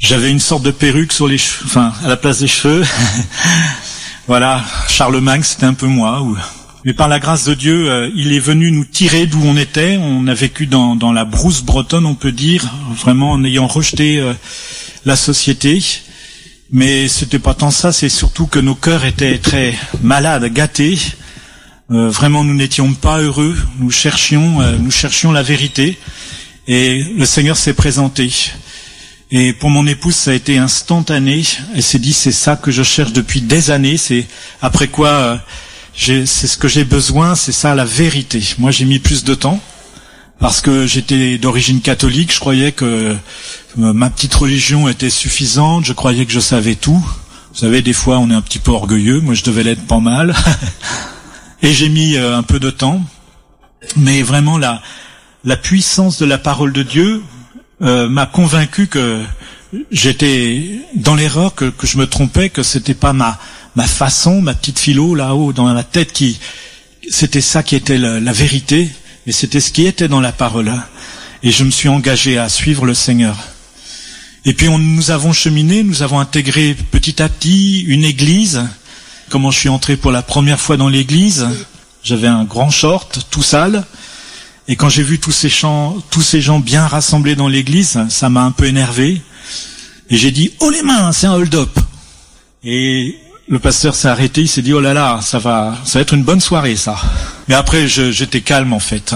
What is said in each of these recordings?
J'avais une sorte de perruque sur les cheveux, enfin, à la place des cheveux. Voilà, Charlemagne, c'était un peu moi. Mais par la grâce de Dieu, il est venu nous tirer d'où on était. On a vécu dans la brousse bretonne, on peut dire, vraiment en ayant rejeté la société. Mais c'était pas tant ça, c'est surtout que nos cœurs étaient très malades, gâtés. Vraiment, nous n'étions pas heureux. Nous cherchions la vérité. Et le Seigneur s'est présenté. Et pour mon épouse, ça a été instantané. Elle s'est dit, c'est ça que je cherche depuis des années. C'est après quoi, c'est ce que j'ai besoin, c'est ça la vérité. Moi, j'ai mis plus de temps parce que j'étais d'origine catholique. Je croyais que ma petite religion était suffisante. Je croyais que je savais tout. Vous savez, des fois, on est un petit peu orgueilleux. Moi, je devais l'être pas mal. Et j'ai mis un peu de temps. Mais vraiment, la puissance de la parole de Dieu m'a convaincu que j'étais dans l'erreur, que je me trompais, que c'était pas ma façon, ma petite philo là-haut dans ma tête c'était ça qui était la vérité, mais c'était ce qui était dans la parole. Et je me suis engagé à suivre le Seigneur. Et puis nous avons cheminé, nous avons intégré petit à petit une église. Comment je suis entré pour la première fois dans l'église, j'avais un grand short tout sale. Et quand j'ai vu tous ces gens bien rassemblés dans l'église, ça m'a un peu énervé. Et j'ai dit, oh les mains, c'est un hold-up. Et le pasteur s'est arrêté, il s'est dit, oh là là, ça va être une bonne soirée, ça. Mais après, j'étais calme, en fait.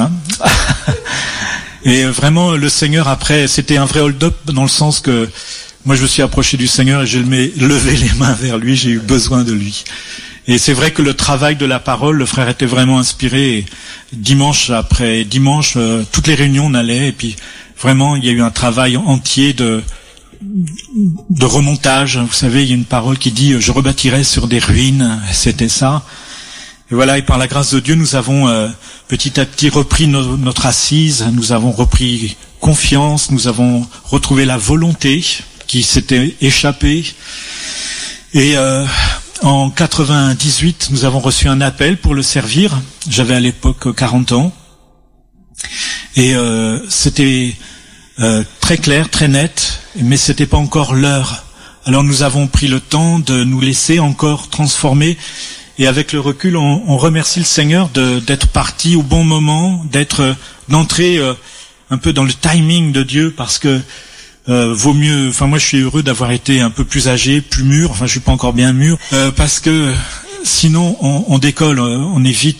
Et vraiment, le Seigneur, après, c'était un vrai hold-up dans le sens que moi, je me suis approché du Seigneur et j'ai levé les mains vers lui, j'ai eu besoin de lui. Et c'est vrai que le travail de la parole, le frère était vraiment inspiré. Et dimanche après dimanche, toutes les réunions on allait. Et puis vraiment, il y a eu un travail entier de remontage. Vous savez, il y a une parole qui dit « Je rebâtirai sur des ruines ». C'était ça. Et voilà, et par la grâce de Dieu, nous avons petit à petit repris notre assise. Nous avons repris confiance. Nous avons retrouvé la volonté qui s'était échappée. Et en 98, nous avons reçu un appel pour le servir. J'avais à l'époque 40 ans. Et c'était très clair, très net, mais c'était pas encore l'heure. Alors nous avons pris le temps de nous laisser encore transformer. Et avec le recul, on remercie le Seigneur d'être parti au bon moment, d'entrer un peu dans le timing de Dieu, parce que vaut mieux, enfin moi je suis heureux d'avoir été un peu plus âgé, plus mûr, enfin je suis pas encore bien mûr, parce que sinon on décolle, on est vite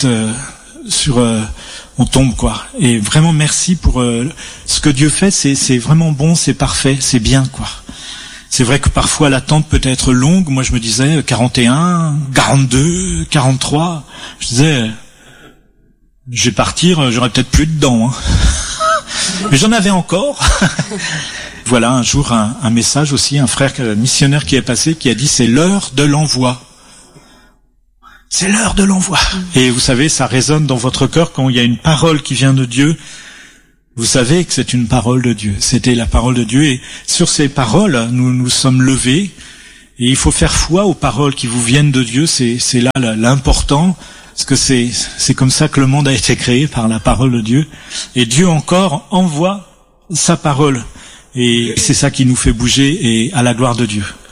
on tombe quoi. Et vraiment merci pour ce que Dieu fait, c'est vraiment bon, c'est parfait, c'est bien quoi. C'est vrai que parfois l'attente peut être longue, moi je me disais 41, 42, 43, je disais je vais partir, j'aurais peut-être plus de dents, mais j'en avais encore. Voilà, un jour, un message aussi, un frère missionnaire qui est passé, qui a dit, c'est l'heure de l'envoi. C'est l'heure de l'envoi. Et vous savez, ça résonne dans votre cœur quand il y a une parole qui vient de Dieu. Vous savez que c'est une parole de Dieu. C'était la parole de Dieu. Et sur ces paroles, nous nous sommes levés. Et il faut faire foi aux paroles qui vous viennent de Dieu. C'est là l'important. Parce que c'est comme ça que le monde a été créé, par la parole de Dieu. Et Dieu encore envoie sa parole. Et c'est ça qui nous fait bouger, et à la gloire de Dieu.